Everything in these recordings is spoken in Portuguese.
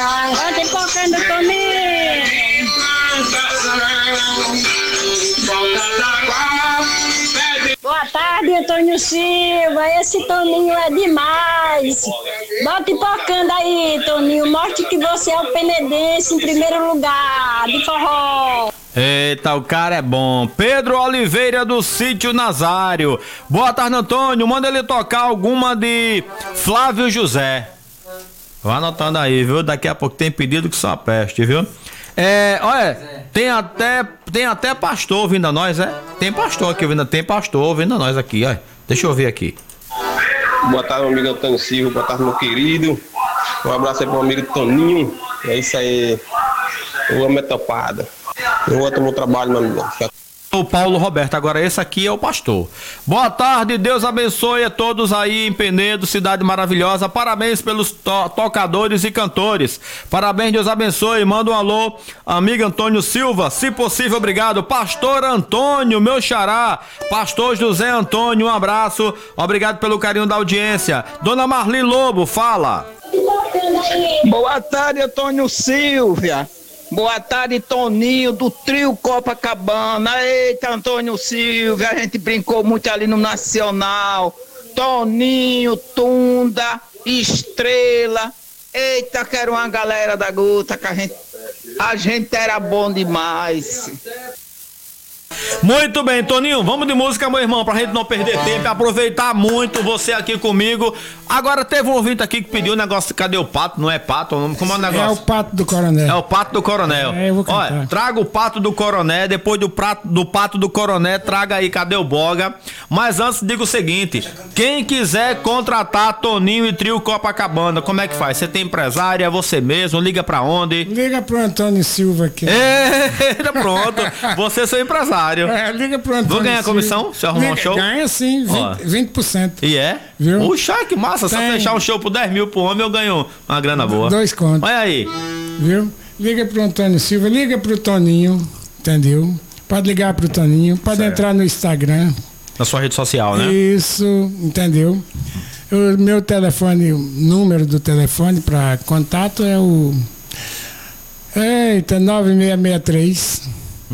Bota pipocando, Toninho. Boa tarde, Antônio Silva. Esse Toninho é demais. Bota pipocando aí, Toninho. Mostre que você é o penedense em primeiro lugar, de forró. Eita, o cara é bom. Pedro Oliveira do Sítio Nazário. Boa tarde, Antônio. Manda ele tocar alguma de Flávio José. Vai anotando aí, viu? Daqui a pouco tem pedido que só peste, viu? Olha, tem até pastor vindo a nós, Tem pastor aqui vindo, a nós aqui, ó. Deixa eu ver aqui. Boa tarde, meu amigo Antônio Silva. Boa tarde, meu querido. Um abraço aí pro meu amigo Toninho. É isso aí. Eu amo a topada. Eu vou tomar o trabalho, meu amigo. O Paulo Roberto, agora esse aqui é o pastor. Boa tarde, Deus abençoe a todos aí em Penedo, cidade maravilhosa. Parabéns pelos tocadores e cantores. Parabéns, Deus abençoe. Manda um alô, amigo Antônio Silva. Se possível, obrigado. Pastor Antônio, meu xará. Pastor José Antônio, um abraço. Obrigado pelo carinho da audiência. Dona Marli Lobo, fala. Boa tarde, Antônio Silva. Boa tarde, Toninho, do trio Copacabana. Eita, Antônio Silva, a gente brincou muito ali no Nacional. Toninho, Tunda, Estrela. Eita, que era uma galera da Guta, que a gente era bom demais. Muito bem, Toninho, vamos de música, meu irmão, pra gente não perder tempo e aproveitar muito você aqui comigo. Agora teve um ouvinte aqui que pediu um negócio, cadê o pato? Não é pato? Como é o negócio? É o pato do coronel. É o pato do coronel. Eu vou cantar. Olha, traga o pato do coronel, depois do pato do coronel, traga aí, cadê o boga? Mas antes, diga o seguinte, quem quiser contratar Toninho e trio Copacabana, como é que faz? Você tem empresária, é você mesmo, liga pra onde? Liga pro Antônio Silva aqui. Eita, pronto, você é seu empresário. Liga pro Antônio. Vou ganhar comissão se eu arrumar um show? Ganha sim, 20%. E é? Viu? Puxa, que massa. Se eu fechar um show por 10 mil pro homem, eu ganho uma grana boa. 2 contos. Olha aí. Viu? Liga pro Antônio Silva, liga pro Toninho, entendeu? Pode ligar pro Toninho, pode entrar no Instagram. Na sua rede social, né? Isso, entendeu? O meu telefone, o número do telefone para contato é o 9663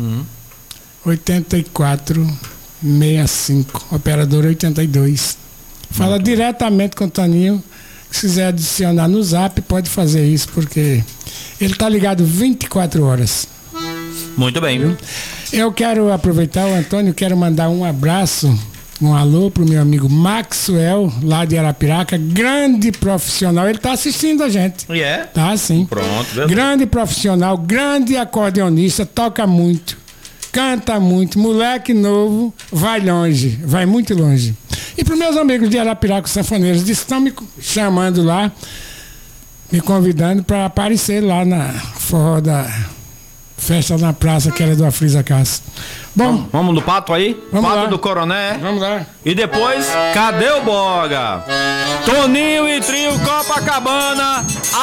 8465, operador 82. Fala diretamente com o Toninho. Se quiser adicionar no Zap, pode fazer isso, porque ele tá ligado 24 horas. Muito bem. Eu quero aproveitar, o Antônio, quero mandar um abraço, um alô pro meu amigo Maxwell, lá de Arapiraca, grande profissional. Ele tá assistindo a gente. E é? Tá, sim. Pronto, beleza. Grande profissional, grande acordeonista, toca muito, canta muito, moleque novo, vai longe, vai muito longe. E para meus amigos de Arapiraca, sanfoneiros, estão me chamando lá, me convidando para aparecer lá na forró da festa na praça, que era do Afrisa Cássio. Bom, vamos no pato aí? Vamos Pato lá. do coronel. Vamos lá. E depois, cadê o boga? Toninho e trio Copacabana.